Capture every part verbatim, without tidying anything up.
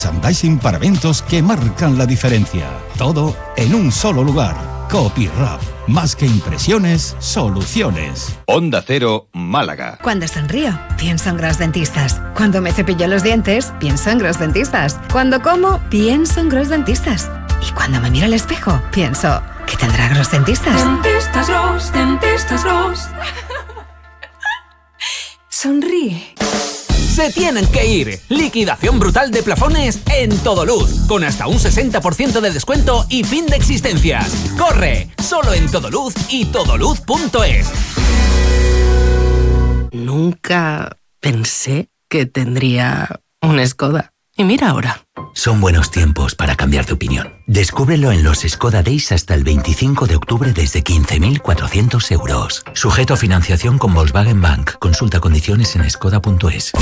Merchandising para eventos que marcan la diferencia. Todo en un solo lugar. Copyrap. Más que impresiones, soluciones. Onda Cero, Málaga. Cuando sonrío, pienso en Gros Dentistas. Cuando me cepillo los dientes, pienso en Gros Dentistas. Cuando como, pienso en Gros Dentistas. Y cuando me miro al espejo, pienso, ¿qué tendrá Gros Dentistas? Dentistas Gros, Dentistas Gros. Sonríe. Se tienen que ir. Liquidación brutal de plafones en Todoluz, con hasta un sesenta por ciento de descuento y fin de existencias. ¡Corre! Solo en Todoluz y todoluz punto es. Nunca pensé que tendría un Skoda. Y mira ahora. Son buenos tiempos para cambiar de opinión. Descúbrelo en los Skoda Days hasta el veinticinco de octubre desde quince mil cuatrocientos euros. Sujeto a financiación con Volkswagen Bank. Consulta condiciones en skoda punto es.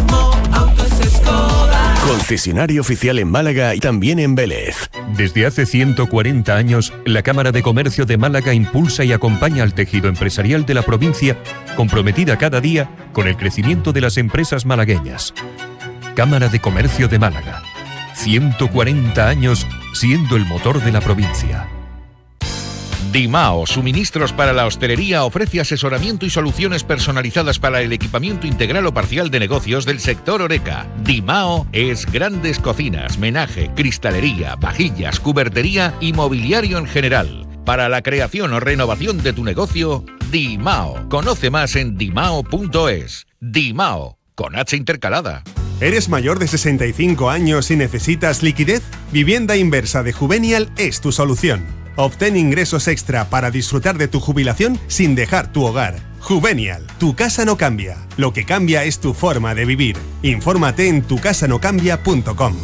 Concesionario oficial en Málaga y también en Vélez. Desde hace ciento cuarenta años, la Cámara de Comercio de Málaga impulsa y acompaña al tejido empresarial de la provincia, comprometida cada día con el crecimiento de las empresas malagueñas. Cámara de Comercio de Málaga. ciento cuarenta años siendo el motor de la provincia. Dimao, suministros para la hostelería, ofrece asesoramiento y soluciones personalizadas para el equipamiento integral o parcial de negocios del sector Horeca. Dimao es grandes cocinas, menaje, cristalería, vajillas, cubertería y mobiliario en general. Para la creación o renovación de tu negocio, Dimao. Conoce más en dimao punto es. Dimao, con H intercalada. ¿Eres mayor de sesenta y cinco años y necesitas liquidez? Vivienda Inversa de Juvenial es tu solución. Obtén ingresos extra para disfrutar de tu jubilación sin dejar tu hogar. Juvenial, tu casa no cambia. Lo que cambia es tu forma de vivir. Infórmate en tu casa no cambia punto com.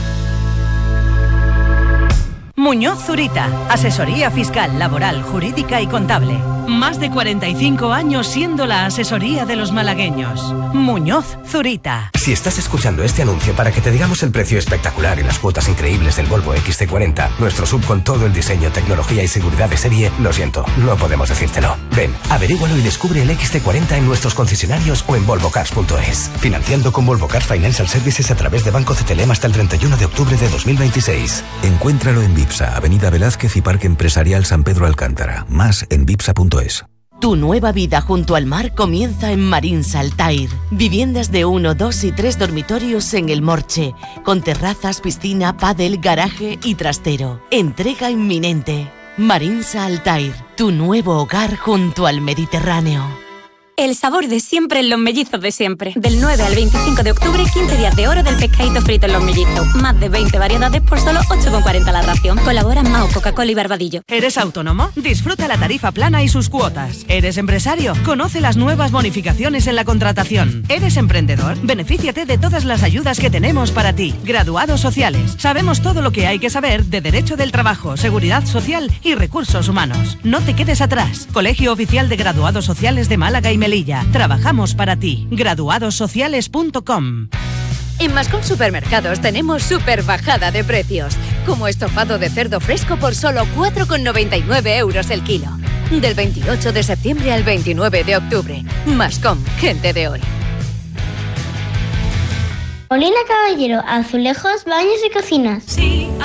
Muñoz Zurita, asesoría fiscal, laboral, jurídica y contable. Más de cuarenta y cinco años siendo la asesoría de los malagueños. Muñoz Zurita. Si estás escuchando este anuncio para que te digamos el precio espectacular y las cuotas increíbles del Volvo equis ce cuarenta, nuestro sub con todo el diseño, tecnología y seguridad de serie, lo siento, no podemos decírtelo. Ven, averígualo y descubre el equis ce cuarenta en nuestros concesionarios o en volvo cars punto es. Financiando con Volvo Cars Financial Services a través de Banco C T L M hasta el treinta y uno de octubre de dos mil veintiséis. Encuéntralo en Vipsa, Avenida Velázquez y Parque Empresarial San Pedro Alcántara. Más en vipsa punto es. Tu nueva vida junto al mar comienza en Marins Altair. Viviendas de uno, dos y tres dormitorios en El Morche, con terrazas, piscina, pádel, garaje y trastero. Entrega inminente. Marins Altair, tu nuevo hogar junto al Mediterráneo. El sabor de siempre en Los Mellizos de siempre. Del nueve al veinticinco de octubre, quince días de oro del pescadito frito en Los Mellizos. Más de veinte variedades por solo ocho con cuarenta la ración. Colaboran Mao, Coca-Cola y Barbadillo. ¿Eres autónomo? Disfruta la tarifa plana y sus cuotas. ¿Eres empresario? Conoce las nuevas bonificaciones en la contratación. ¿Eres emprendedor? Benefíciate de todas las ayudas que tenemos para ti. Graduados sociales. Sabemos todo lo que hay que saber de derecho del trabajo, seguridad social y recursos humanos. No te quedes atrás. Colegio Oficial de Graduados Sociales de Málaga y Melilla. Trabajamos para ti. graduados sociales punto com. En Mascom Supermercados tenemos super bajada de precios, como estofado de cerdo fresco por solo cuatro con noventa y nueve euros el kilo. Del veintiocho de septiembre al veintinueve de octubre. Mascom, gente de hoy. Molina Caballero, azulejos, baños y cocinas. Sí.